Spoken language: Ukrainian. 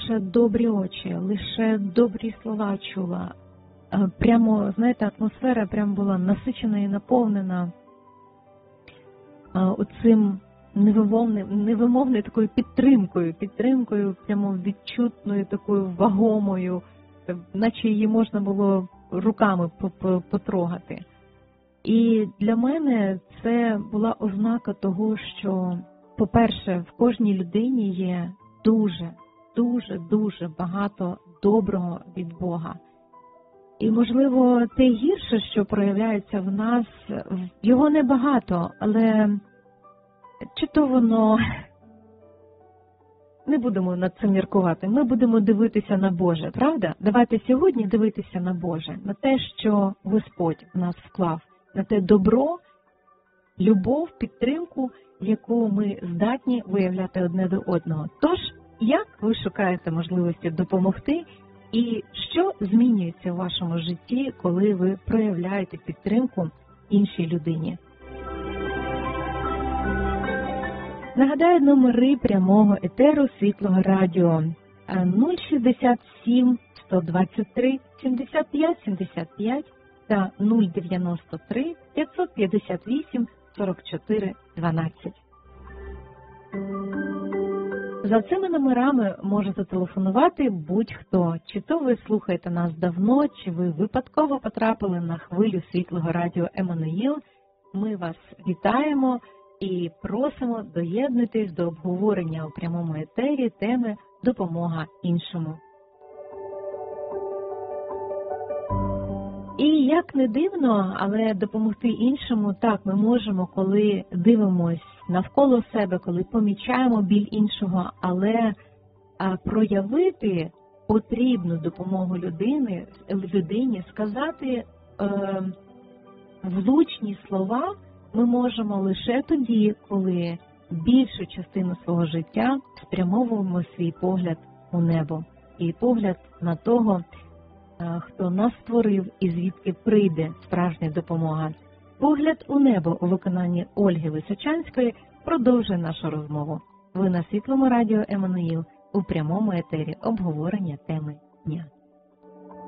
лише добрі очі, лише добрі слова чула. Прямо, знаєте, атмосфера прямо була насичена і наповнена оцим невимовною такою підтримкою, прямо відчутною, такою вагомою, наче її можна було руками потрогати. І для мене це була ознака того, що, по-перше, в кожній людині є дуже багато доброго від Бога. І, можливо, те гірше, що проявляється в нас, його небагато, але чи то воно... Не будемо над цим міркувати, ми будемо дивитися на Боже, правда? Давайте сьогодні дивитися на Боже, на те, що Господь в нас вклав, на те добро, любов, підтримку, яку ми здатні виявляти одне до одного. Тож, як ви шукаєте можливості допомогти і що змінюється в вашому житті, коли ви проявляєте підтримку іншій людині? Нагадаю, номери прямого етеру Світлого Радіо 067 123 75 75 та 093 558 44 12. За цими номерами може зателефонувати будь-хто. Чи то ви слухаєте нас давно, чи ви випадково потрапили на хвилю Світлого Радіо Еммануїл. Ми вас вітаємо і просимо доєднуйтесь до обговорення у прямому етері теми «Допомога іншому». І як не дивно, але допомогти іншому так ми можемо, коли дивимось навколо себе, коли помічаємо біль іншого, але проявити потрібну допомогу людині, сказати влучні слова ми можемо лише тоді, коли більшу частину свого життя спрямовуємо свій погляд у небо і погляд на того, хто нас створив і звідки прийде справжня допомога. Погляд у небо у виконанні Ольги Височанської продовжує нашу розмову. Ви на Світлому Радіо Еммануїл у прямому етері обговорення теми дня.